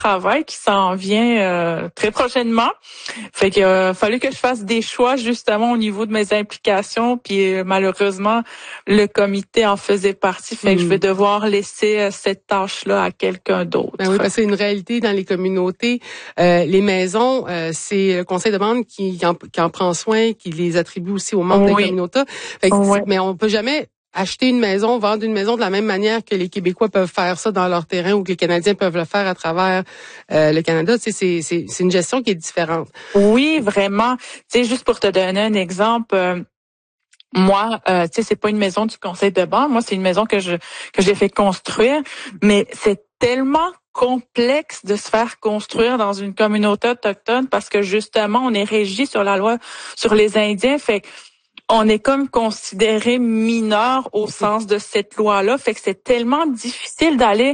travail qui s'en vient très prochainement. Fait qu'il a fallu que je fasse des choix justement au niveau de mes implications. Puis malheureusement, le comité en faisait partie. Fait que je vais devoir laisser cette tâche-là à quelqu'un d'autre. Ben oui, parce que c'est une réalité dans les communautés. Les maisons, c'est le conseil de bande qui en prend soin, qui les attribue aussi aux membres des communautés. Fait que, mais on peut jamais acheter une maison, vendre une maison de la même manière que les Québécois peuvent faire ça dans leur terrain ou que les Canadiens peuvent le faire à travers le Canada. Tu sais, c'est une gestion qui est différente. Oui, vraiment. Tu sais, juste pour te donner un exemple, moi, tu sais, c'est pas une maison du conseil de bande. Moi, c'est une maison que j'ai fait construire, mais c'est tellement complexe de se faire construire dans une communauté autochtone parce que justement, on est régi sur la loi sur les Indiens. Fait on est comme considéré mineur au sens de cette loi-là, fait que c'est tellement difficile d'aller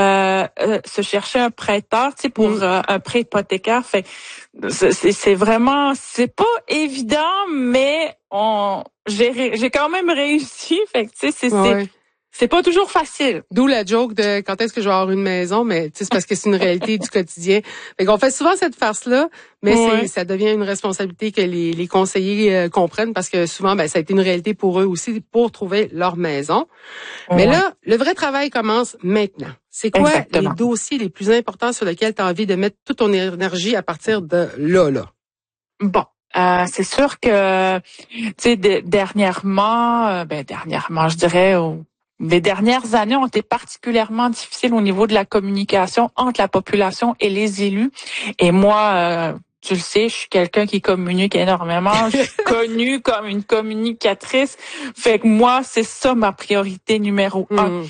se chercher un prêteur, tu sais, pour un prêt hypothécaire. Fait c'est vraiment, c'est pas évident, mais j'ai quand même réussi. Fait que tu sais, c'est pas toujours facile. D'où la joke de quand est-ce que je vais avoir une maison, mais tu sais, c'est parce que c'est une réalité du quotidien. Fait qu'on fait souvent cette farce-là, mais ça devient une responsabilité que les conseillers comprennent parce que souvent, ça a été une réalité pour eux aussi pour trouver leur maison. Mais là, le vrai travail commence maintenant. C'est quoi les dossiers les plus importants sur lesquels tu as envie de mettre toute ton énergie à partir de là? Bon. C'est sûr que, tu sais, dernièrement, je dirais, les dernières années ont été particulièrement difficiles au niveau de la communication entre la population et les élus. Et moi, tu le sais, je suis quelqu'un qui communique énormément. Je suis connue comme une communicatrice. Fait que moi, c'est ça ma priorité numéro 1.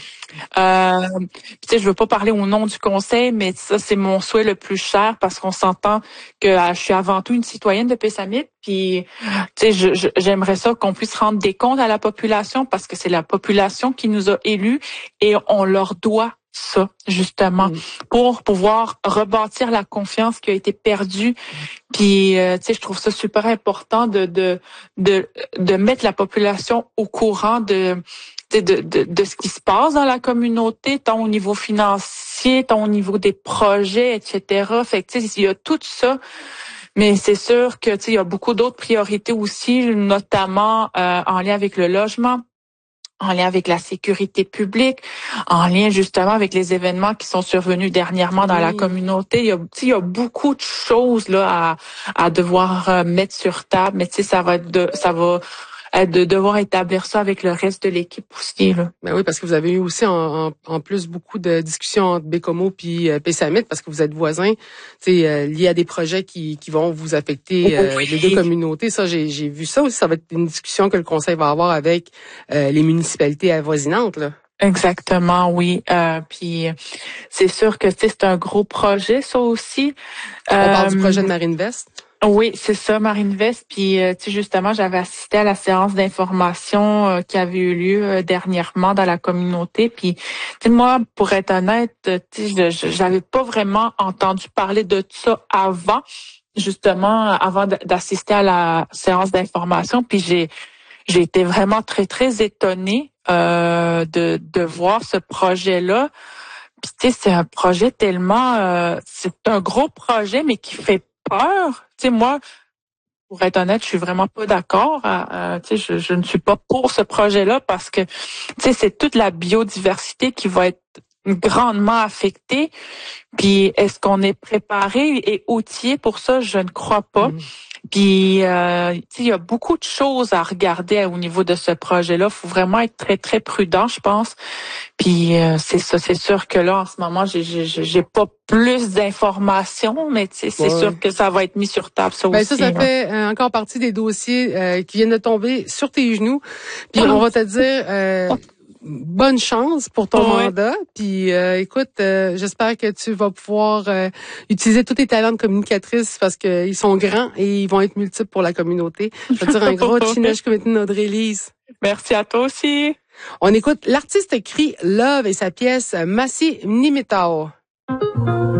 Tu sais, je veux pas parler au nom du conseil, mais ça, c'est mon souhait le plus cher parce qu'on s'entend que je suis avant tout une citoyenne de Pessamit. Puis, tu sais, j'aimerais ça qu'on puisse rendre des comptes à la population parce que c'est la population qui nous a élus et on leur doit ça, justement, pour pouvoir rebâtir la confiance qui a été perdue. Puis, tu sais, je trouve ça super important de mettre la population au courant de ce qui se passe dans la communauté, tant au niveau financier, tant au niveau des projets, etc. Fait que, tu sais, il y a tout ça. Mais c'est sûr que, tu sais, il y a beaucoup d'autres priorités aussi, notamment en lien avec le logement, en lien avec la sécurité publique, en lien justement avec les événements qui sont survenus dernièrement dans la communauté. Il y a beaucoup de choses là à devoir mettre sur table, mais tu sais, ça va être de devoir établir ça avec le reste de l'équipe aussi, là. Ben oui, parce que vous avez eu aussi en plus beaucoup de discussions entre Bécomo puis Pessamit parce que vous êtes voisins, liés à des projets qui vont vous affecter les deux communautés. Ça, j'ai vu ça aussi. Ça va être une discussion que le conseil va avoir avec les municipalités avoisinantes, là. Exactement, oui. Puis c'est sûr que c'est un gros projet, ça aussi. On parle du projet de Marinvest. Oui, c'est ça, Marinvest. Puis, tu sais, justement, j'avais assisté à la séance d'information qui avait eu lieu dernièrement dans la communauté. Puis, tu sais, moi, pour être honnête, tu sais, j'avais pas vraiment entendu parler de ça avant, justement, avant d'assister à la séance d'information. Puis, j'ai été vraiment très, très étonnée de voir ce projet-là. Puis, tu sais, c'est un projet tellement... c'est un gros projet, mais qui fait peur. Tu sais, moi, pour être honnête, je suis vraiment pas d'accord. Tu sais, je ne suis pas pour ce projet-là parce que, tu sais, c'est toute la biodiversité qui va être grandement affectée. Puis, est-ce qu'on est préparé et outillé pour ça? Je ne crois pas. Puis, tu sais, il y a beaucoup de choses à regarder au niveau de ce projet-là. Il faut vraiment être très, très prudent, je pense. Puis, c'est ça. C'est sûr que là, en ce moment, j'ai pas plus d'informations, mais tu sais, c'est sûr que ça va être mis sur table, ça aussi. Ça fait encore partie des dossiers qui viennent de tomber sur tes genoux. Puis, on va te dire... bonne chance pour ton mandat. Puis écoute, j'espère que tu vas pouvoir utiliser tous tes talents de communicatrice parce que ils sont grands et ils vont être multiples pour la communauté. Je veux dire un gros chinage comme Audrey-Lise. Merci à toi aussi. On écoute l'artiste crie Love et sa pièce Massi Mnimitao.